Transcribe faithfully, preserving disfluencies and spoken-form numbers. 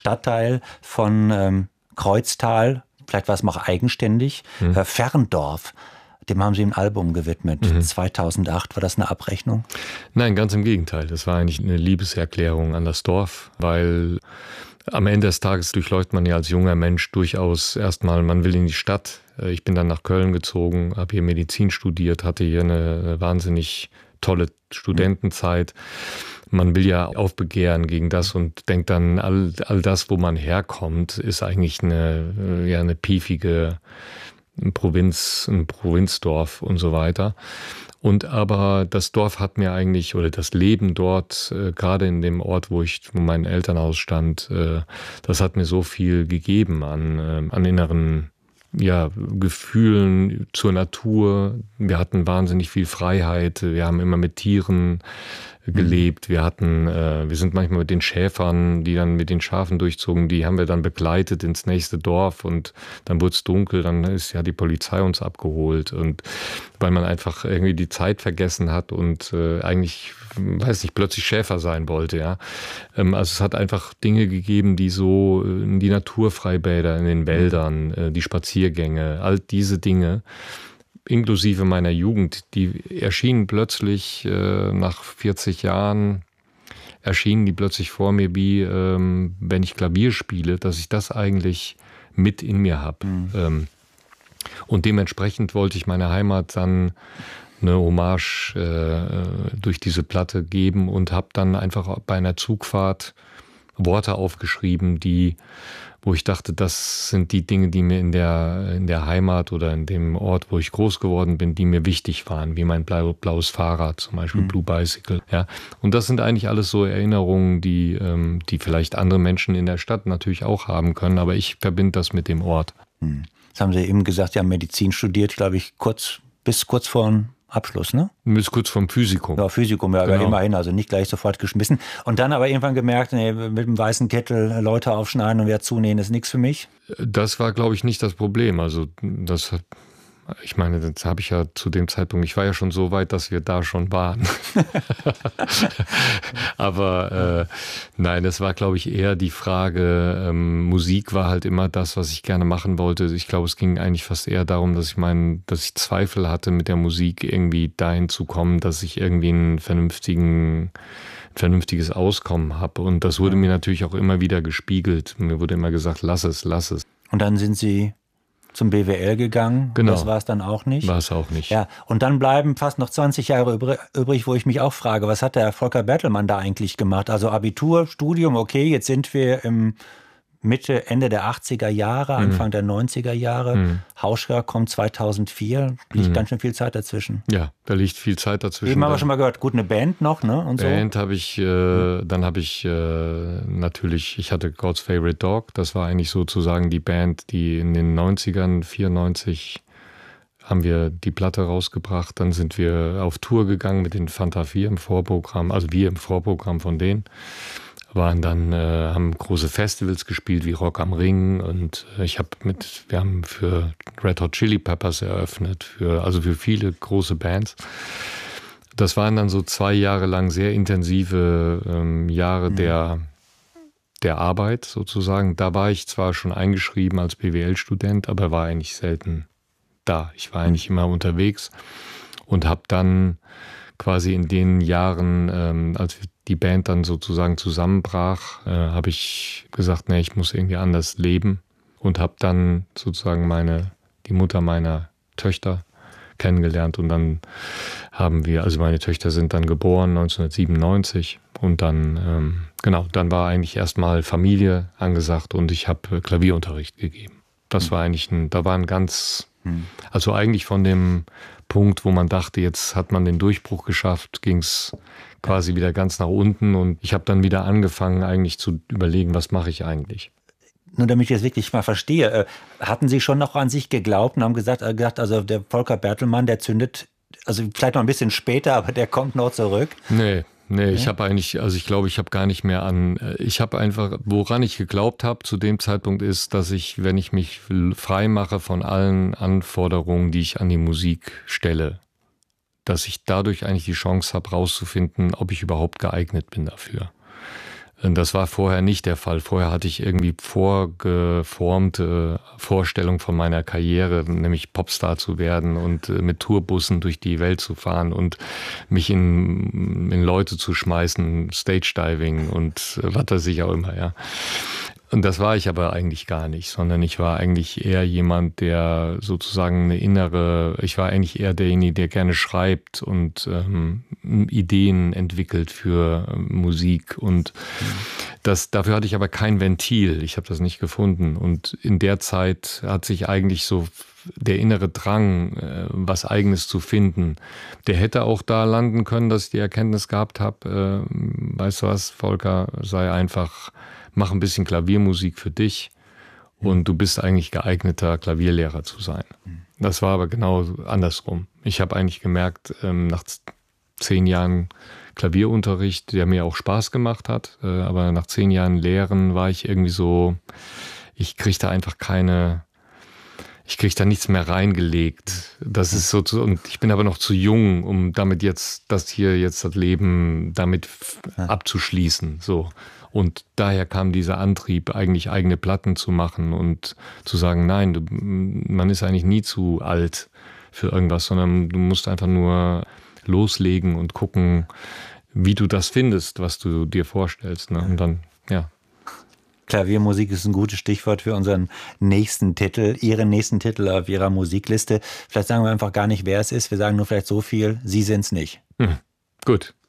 Stadtteil von ähm, Kreuztal, vielleicht war es noch eigenständig, mhm. äh, Ferndorf. Dem haben Sie ein Album gewidmet. Mhm. zweitausendacht, war das eine Abrechnung? Nein, ganz im Gegenteil. Das war eigentlich eine Liebeserklärung an das Dorf, weil am Ende des Tages durchläuft man ja als junger Mensch durchaus erstmal, man will in die Stadt. Ich bin dann nach Köln gezogen, habe hier Medizin studiert, hatte hier eine wahnsinnig tolle Studentenzeit. Man will ja aufbegehren gegen das und denkt dann, all, all das, wo man herkommt, ist eigentlich eine, ja, eine piefige Provinz, ein Provinzdorf und so weiter. Und aber das Dorf hat mir eigentlich, oder das Leben dort, äh, gerade in dem Ort, wo ich, wo mein Elternhaus stand, äh, das hat mir so viel gegeben an, äh, an inneren, ja, Gefühlen zur Natur. Wir hatten wahnsinnig viel Freiheit. Wir haben immer mit Tieren gelebt. Wir hatten, äh, wir sind manchmal mit den Schäfern, die dann mit den Schafen durchzogen, die haben wir dann begleitet ins nächste Dorf und dann wurde es dunkel, dann ist ja die Polizei uns abgeholt und weil man einfach irgendwie die Zeit vergessen hat und äh, eigentlich, weiß nicht, plötzlich Schäfer sein wollte, ja. Ähm, also es hat einfach Dinge gegeben, die so, äh, die Naturfreibäder in den Wäldern, äh, die Spaziergänge, all diese Dinge, inklusive meiner Jugend, die erschienen plötzlich äh, nach vierzig Jahren, erschienen die plötzlich vor mir wie, ähm, wenn ich Klavier spiele, dass ich das eigentlich mit in mir habe. Mhm. Ähm, und dementsprechend wollte ich meiner Heimat dann eine Hommage äh, durch diese Platte geben und habe dann einfach bei einer Zugfahrt Worte aufgeschrieben, die, wo ich dachte, das sind die Dinge, die mir in der, in der Heimat oder in dem Ort, wo ich groß geworden bin, die mir wichtig waren, wie mein blau, blaues Fahrrad, zum Beispiel mhm. Blue Bicycle. Ja. Und das sind eigentlich alles so Erinnerungen, die, ähm, die vielleicht andere Menschen in der Stadt natürlich auch haben können, aber ich verbinde das mit dem Ort. Mhm. Das haben Sie eben gesagt, Sie haben Medizin studiert, glaube ich, kurz, bis kurz vor Abschluss, ne? Bis kurz vom Physikum. Ja, Physikum, ja, genau. Aber immerhin, also nicht gleich sofort geschmissen. Und dann aber irgendwann gemerkt, nee, mit dem weißen Kittel Leute aufschneiden und wieder zunähen ist nichts für mich? Das war, glaube ich, nicht das Problem. Also das, ich meine, das habe ich ja zu dem Zeitpunkt, ich war ja schon so weit, dass wir da schon waren. Aber äh, nein, es war, glaube ich, eher die Frage, ähm, Musik war halt immer das, was ich gerne machen wollte. Ich glaube, es ging eigentlich fast eher darum, dass ich meinen, dass ich Zweifel hatte, mit der Musik irgendwie dahin zu kommen, dass ich irgendwie einen vernünftigen ein vernünftiges Auskommen habe. Und das wurde mir natürlich auch immer wieder gespiegelt. Mir wurde immer gesagt, lass es, lass es. Und dann sind Sie zum B W L gegangen. Genau. Das war es dann auch nicht. War es auch nicht. Ja, und dann bleiben fast noch zwanzig Jahre übrig, wo ich mich auch frage, was hat der Volker Bertelmann da eigentlich gemacht? Also Abitur, Studium, okay, jetzt sind wir im Mitte, Ende der achtziger Jahre, mhm. Anfang der neunziger Jahre. Mhm. Hauschka kommt zweitausendvier, liegt mhm. ganz schön viel Zeit dazwischen. Ja, da liegt viel Zeit dazwischen. Eben haben wir schon mal gehört, gut, eine Band noch, ne? Und Band so. habe ich, äh, dann habe ich äh, natürlich, ich hatte God's Favorite Dog, das war eigentlich sozusagen die Band, die in den neunzigern, vierundneunzig haben wir die Platte rausgebracht, dann sind wir auf Tour gegangen mit den Fanta vier im Vorprogramm, also wir im Vorprogramm von denen. Waren dann, äh, haben große Festivals gespielt wie Rock am Ring und äh, ich habe mit, wir haben für Red Hot Chili Peppers eröffnet, für, also für viele große Bands. Das waren dann so zwei Jahre lang sehr intensive ähm, Jahre mhm. der, der Arbeit sozusagen. Da war ich zwar schon eingeschrieben als B W L-Student, aber war eigentlich selten da. Ich war eigentlich immer unterwegs und habe dann quasi in den Jahren, ähm, als die Band dann sozusagen zusammenbrach, äh, habe ich gesagt, nee, ich muss irgendwie anders leben und habe dann sozusagen meine, die Mutter meiner Töchter kennengelernt und dann haben wir, also meine Töchter sind dann geboren neunzehnhundertsiebenundneunzig und dann, ähm, genau, dann war eigentlich erstmal Familie angesagt und ich habe Klavierunterricht gegeben. Das war eigentlich ein, da war ein ganz, also eigentlich von dem Punkt, wo man dachte, jetzt hat man den Durchbruch geschafft, ging es quasi wieder ganz nach unten und ich habe dann wieder angefangen, eigentlich zu überlegen, was mache ich eigentlich. Nur damit ich das wirklich mal verstehe, hatten Sie schon noch an sich geglaubt und haben gesagt, gesagt also der Volker Bertelmann, der zündet, also vielleicht noch ein bisschen später, aber der kommt noch zurück? Nee. Nee, ich habe eigentlich, also ich glaube, ich habe gar nicht mehr an, ich habe einfach, woran ich geglaubt habe zu dem Zeitpunkt ist, dass ich, wenn ich mich frei mache von allen Anforderungen, die ich an die Musik stelle, dass ich dadurch eigentlich die Chance habe, rauszufinden, ob ich überhaupt geeignet bin dafür. Das war vorher nicht der Fall. Vorher hatte ich irgendwie vorgeformte Vorstellung von meiner Karriere, nämlich Popstar zu werden und mit Tourbussen durch die Welt zu fahren und mich in, in Leute zu schmeißen, Stage-Diving und was weiß ich auch immer, ja. Und das war ich aber eigentlich gar nicht, sondern ich war eigentlich eher jemand, der sozusagen eine innere, ich war eigentlich eher derjenige, der gerne schreibt und ähm, Ideen entwickelt für ähm, Musik. Und das, dafür hatte ich aber kein Ventil. Ich habe das nicht gefunden. Und in der Zeit hat sich eigentlich so der innere Drang, äh, was Eigenes zu finden, der hätte auch da landen können, dass ich die Erkenntnis gehabt habe, äh, weißt du was, Volker, sei einfach, mach ein bisschen Klaviermusik für dich und du bist eigentlich geeigneter, Klavierlehrer zu sein. Das war aber genau andersrum. Ich habe eigentlich gemerkt, ähm, nach zehn Jahren Klavierunterricht, der mir auch Spaß gemacht hat, äh, aber nach zehn Jahren Lehren war ich irgendwie so, ich kriege da einfach keine, ich kriege da nichts mehr reingelegt. Das ist so, zu, und ich bin aber noch zu jung, um damit jetzt, das hier jetzt das Leben damit abzuschließen, so. Und daher kam dieser Antrieb, eigentlich eigene Platten zu machen und zu sagen, nein, du, man ist eigentlich nie zu alt für irgendwas, sondern du musst einfach nur loslegen und gucken, wie du das findest, was du dir vorstellst. Ne? Und dann, ja. Klaviermusik ist ein gutes Stichwort für unseren nächsten Titel, Ihren nächsten Titel auf Ihrer Musikliste. Vielleicht sagen wir einfach gar nicht, wer es ist. Wir sagen nur vielleicht so viel, Sie sind's nicht. Hm. Gut.